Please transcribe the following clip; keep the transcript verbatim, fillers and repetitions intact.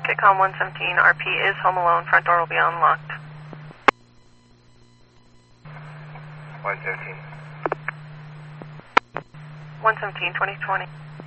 Kitcom one seventeen, R P is home alone. Front door will be unlocked. one seventeen. one seventeen, twenty twenty.